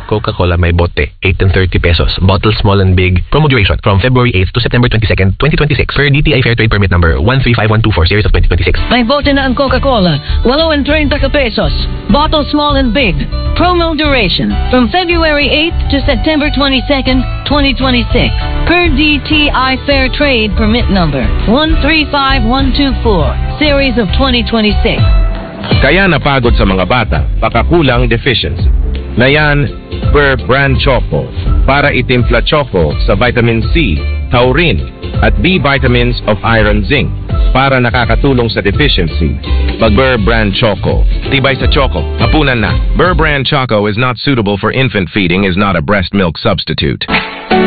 Coca-Cola may bote, 8 and 30 pesos. Bottle small and big. Promo duration from February 8th to September 22nd, 2026. Per DTI Fair Trade Permit number 135124 series of 2026. May bote na ang Coca-Cola, 8 and 30 pesos. Bottle small and big. Promo duration from February 8th to September 22nd, 2026. Per DTI Fair Trade Permit number 135124 series of 2026. Kaya napagod sa mga bata, pakakulang deficiency. Na yan, Burr Brand Choco para itimpla choco sa vitamin C, taurine at B vitamins of iron zinc para nakakatulong sa deficiency. Pag Burr Brand Choco, tibay sa choco, hapunan na. Burr Brand Choco is not suitable for infant feeding, is not a breast milk substitute.